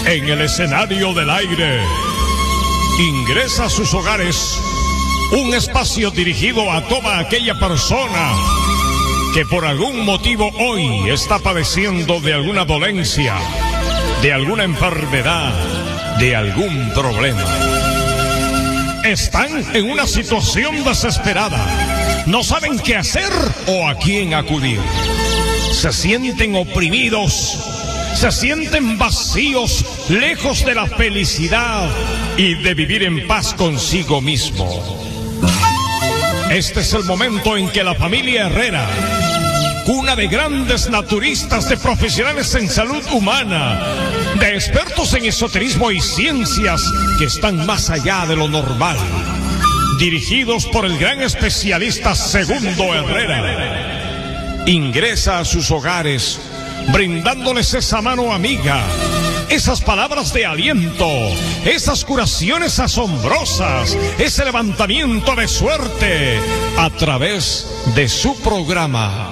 En el escenario del aire, ingresa a sus hogares un espacio dirigido a toda aquella persona que por algún motivo hoy está padeciendo de alguna dolencia, de alguna enfermedad, de algún problema. Están en una situación desesperada, no saben qué hacer o a quién acudir. Se sienten oprimidos, se sienten vacíos, lejos de la felicidad y de vivir en paz consigo mismo. Este es el momento en que la familia Herrera, cuna de grandes naturistas, de profesionales en salud humana, de expertos en esoterismo y ciencias que están más allá de lo normal, dirigidos por el gran especialista Segundo Herrera, ingresa a sus hogares brindándoles esa mano amiga, esas palabras de aliento, esas curaciones asombrosas, ese levantamiento de suerte a través de su programa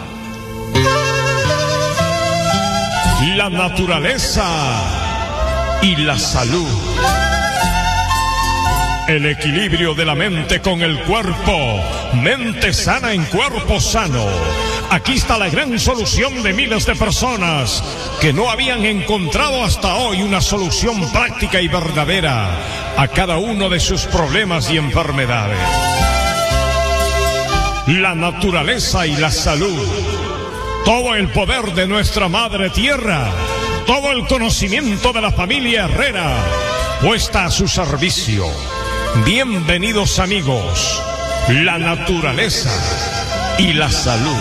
La Naturaleza y la Salud. El equilibrio de la mente con el cuerpo, mente sana en cuerpo sano. Aquí está la gran solución de miles de personas que no habían encontrado hasta hoy una solución práctica y verdadera a cada uno de sus problemas y enfermedades. La naturaleza y la salud. Todo el poder de nuestra madre tierra, todo el conocimiento de la familia Herrera, puesta a su servicio. Bienvenidos amigos, la naturaleza y la salud.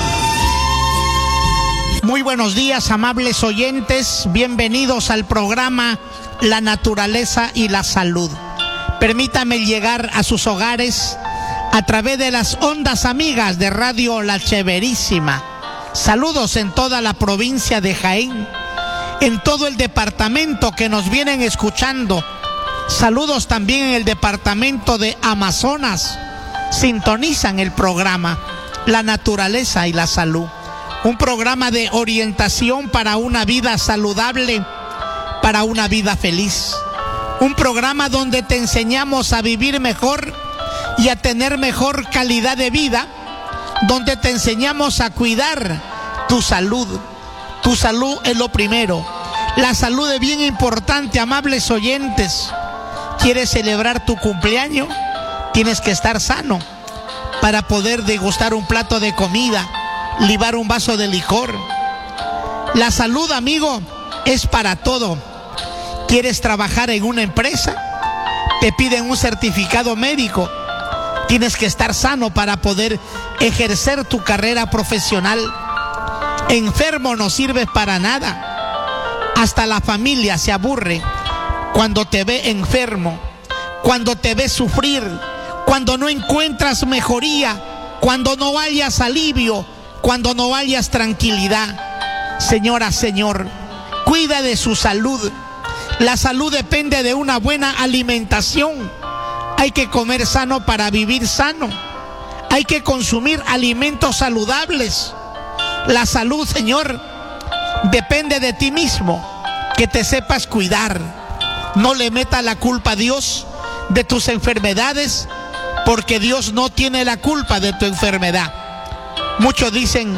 Muy buenos días, amables oyentes, bienvenidos al programa La Naturaleza y la Salud. Permítame llegar a sus hogares a través de las ondas amigas de Radio La Cheverísima. Saludos en toda la provincia de Jaén, en todo el departamento que nos vienen escuchando. Saludos también en el departamento de Amazonas. Sintonizan el programa La Naturaleza y la Salud. Un programa de orientación para una vida saludable, para una vida feliz. Un programa donde te enseñamos a vivir mejor y a tener mejor calidad de vida, donde te enseñamos a cuidar tu salud. Tu salud es lo primero. La salud es bien importante, amables oyentes. ¿Quieres celebrar tu cumpleaños? Tienes que estar sano para poder degustar un plato de comida, libar un vaso de licor. La salud, amigo, es para todo. ¿Quieres trabajar en una empresa? Te piden un certificado médico. Tienes que estar sano para poder ejercer tu carrera profesional. Enfermo no sirves para nada. Hasta la familia se aburre cuando te ve enfermo, cuando te ve sufrir, cuando no encuentras mejoría, cuando no hallas alivio, cuando no hallas tranquilidad. Señora, señor, cuida de su salud. La salud depende de una buena alimentación. Hay que comer sano para vivir sano. Hay que consumir alimentos saludables. La salud, señor, depende de ti mismo, que te sepas cuidar. No le metas la culpa a Dios de tus enfermedades, porque Dios no tiene la culpa de tu enfermedad. Muchos dicen,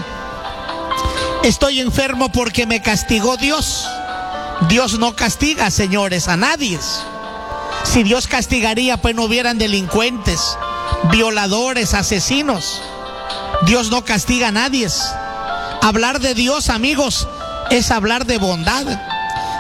estoy enfermo porque me castigó Dios. Dios no castiga, señores, a nadie. Si Dios castigaría, pues no hubieran delincuentes, violadores, asesinos. Dios no castiga a nadie. Hablar de Dios, amigos, es hablar de bondad.